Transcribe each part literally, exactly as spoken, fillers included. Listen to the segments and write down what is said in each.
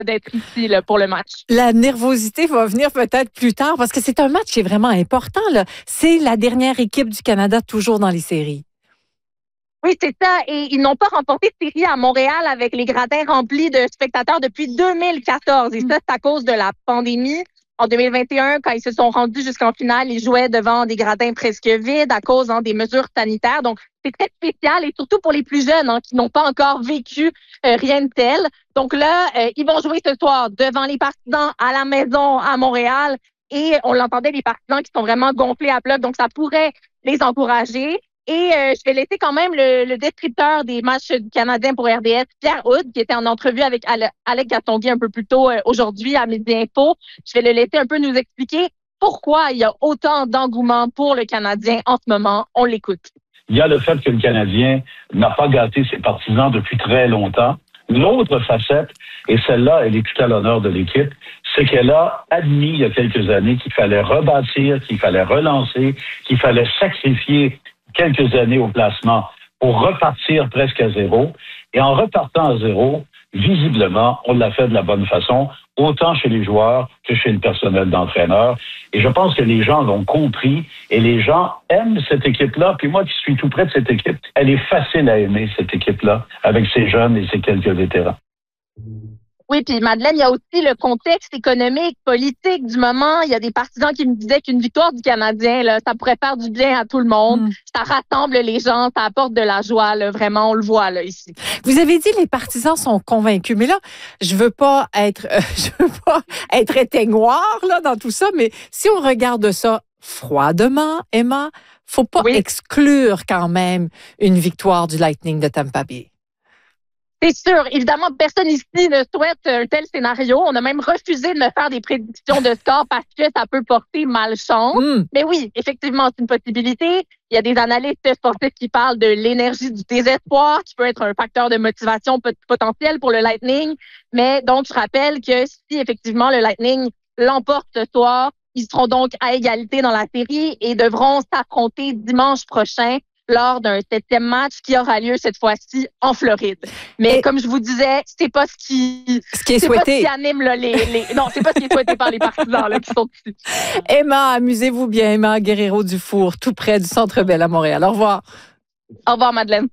d'être ici là, pour le match. La nervosité va venir peut-être plus tard parce que c'est un match qui est vraiment important. Là. C'est la dernière équipe du Canada toujours dans les séries. Oui, c'est ça. Et ils n'ont pas remporté de série à Montréal avec les gradins remplis de spectateurs depuis deux mille quatorze. Et ça, c'est à cause de la pandémie. En deux mille vingt et un, quand ils se sont rendus jusqu'en finale, ils jouaient devant des gradins presque vides à cause hein, des mesures sanitaires. Donc, c'est très spécial et surtout pour les plus jeunes hein, qui n'ont pas encore vécu euh, rien de tel. Donc là, euh, ils vont jouer ce soir devant les partisans à la maison à Montréal. Et on l'entendait, les partisans qui sont vraiment gonflés à bloc. Donc, ça pourrait les encourager. Et euh, je vais laisser quand même le, le descripteur des matchs du Canadien pour R D S, Pierre Houde, qui était en entrevue avec Ale- Alec Gastonguay un peu plus tôt euh, aujourd'hui à Midi Info. Je vais le laisser un peu nous expliquer pourquoi il y a autant d'engouement pour le Canadien en ce moment. On l'écoute. Il y a le fait que le Canadien n'a pas gâté ses partisans depuis très longtemps. L'autre facette, et celle-là, elle est tout à l'honneur de l'équipe, c'est qu'elle a admis il y a quelques années qu'il fallait rebâtir, qu'il fallait relancer, qu'il fallait sacrifier quelques années au placement pour repartir presque à zéro. Et en repartant à zéro, visiblement, on l'a fait de la bonne façon, autant chez les joueurs que chez le personnel d'entraîneur. Et je pense que les gens l'ont compris et les gens aiment cette équipe-là. Puis moi qui suis tout près de cette équipe, elle est facile à aimer, cette équipe-là, avec ses jeunes et ses quelques vétérans. Oui, puis Madeleine, il y a aussi le contexte économique, politique du moment. Il y a des partisans qui me disaient qu'une victoire du Canadien, là, ça pourrait faire du bien à tout le monde. Mm. Ça rassemble les gens, ça apporte de la joie, là, vraiment, on le voit là ici. Vous avez dit les partisans sont convaincus, mais là, je veux pas être, euh, je veux pas être éteignoir là dans tout ça, mais si on regarde ça froidement, Emma, faut pas oui. exclure quand même une victoire du Lightning de Tampa Bay. C'est sûr. Évidemment, personne ici ne souhaite un tel scénario. On a même refusé de me faire des prédictions de score parce que ça peut porter malchance. Mm. Mais oui, effectivement, c'est une possibilité. Il y a des analystes sportifs qui parlent de l'énergie du désespoir, qui peut être un facteur de motivation potentiel pour le Lightning. Mais donc, je rappelle que si effectivement le Lightning l'emporte ce soir, ils seront donc à égalité dans la série et devront s'affronter dimanche prochain lors d'un septième match qui aura lieu cette fois-ci en Floride. Mais et comme je vous disais, c'est pas ce qui, ce qui est c'est souhaité. Pas ce qui anime là, les, les, non, c'est pas ce qui est souhaité par les partisans là, qui sont ici. Emma, amusez-vous bien, Emma Guerrero-Dufour, tout près du Centre Bell à Montréal. Au revoir. Au revoir, Madeleine.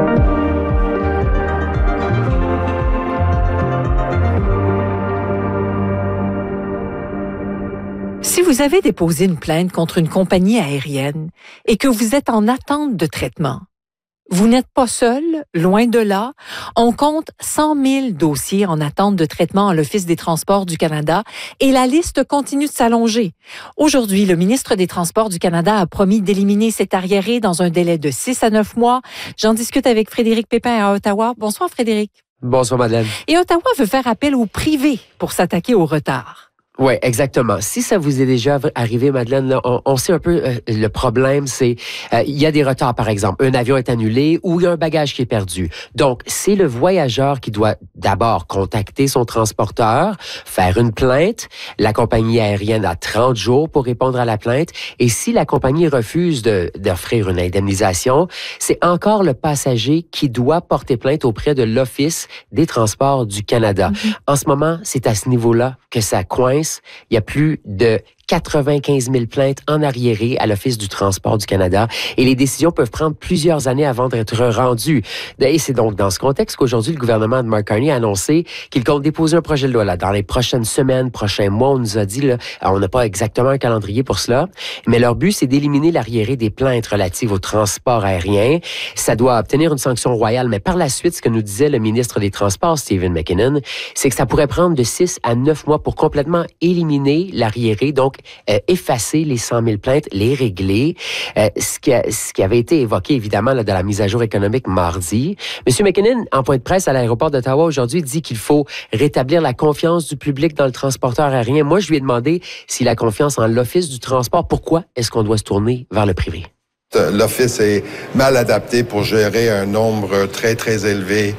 Si vous avez déposé une plainte contre une compagnie aérienne et que vous êtes en attente de traitement, vous n'êtes pas seul, loin de là. On compte cent mille dossiers en attente de traitement à l'Office des Transports du Canada et la liste continue de s'allonger. Aujourd'hui, le ministre des Transports du Canada a promis d'éliminer cet arriéré dans un délai de six à neuf mois. J'en discute avec Frédéric Pépin à Ottawa. Bonsoir, Frédéric. Bonsoir, Madeleine. Et Ottawa veut faire appel au privé pour s'attaquer au retard. Oui, exactement. Si ça vous est déjà arrivé, Madeleine, là, on, on sait un peu euh, le problème, c'est euh, il y a des retards, par exemple. Un avion est annulé ou il y a un bagage qui est perdu. Donc, c'est le voyageur qui doit d'abord contacter son transporteur, faire une plainte. La compagnie aérienne a trente jours pour répondre à la plainte. Et si la compagnie refuse de, d'offrir une indemnisation, c'est encore le passager qui doit porter plainte auprès de l'Office des Transports du Canada. Mm-hmm. En ce moment, c'est à ce niveau-là que ça coince. Il y a plus de quatre-vingt-quinze mille plaintes en arriéré à l'Office du transport du Canada et les décisions peuvent prendre plusieurs années avant d'être rendues. Et c'est donc dans ce contexte qu'aujourd'hui, le gouvernement de Mark Carney a annoncé qu'il compte déposer un projet de loi là, dans les prochaines semaines, prochains mois. On nous a dit, là, on n'a pas exactement un calendrier pour cela, mais leur but, c'est d'éliminer l'arriéré des plaintes relatives au transport aérien. Ça doit obtenir une sanction royale, mais par la suite, ce que nous disait le ministre des Transports, Stephen McKinnon, c'est que ça pourrait prendre de six à neuf mois pour complètement éliminer l'arriéré, donc Euh, effacer les cent mille plaintes, les régler. Euh, ce, qui a, ce qui avait été évoqué, évidemment, là, de la mise à jour économique mardi. M. McKinnon, en point de presse à l'aéroport d'Ottawa aujourd'hui, dit qu'il faut rétablir la confiance du public dans le transporteur aérien. Moi, je lui ai demandé si la confiance en l'Office du transport, pourquoi est-ce qu'on doit se tourner vers le privé? L'Office est mal adapté pour gérer un nombre très, très élevé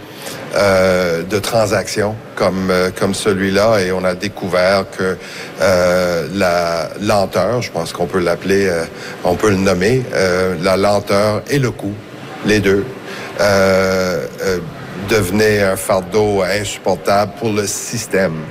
euh, de transactions comme, euh, comme celui-là. Et on a découvert que euh, la lenteur, je pense qu'on peut l'appeler, euh, on peut le nommer, euh, la lenteur et le coût, les deux, euh, euh, devenaient un fardeau insupportable pour le système.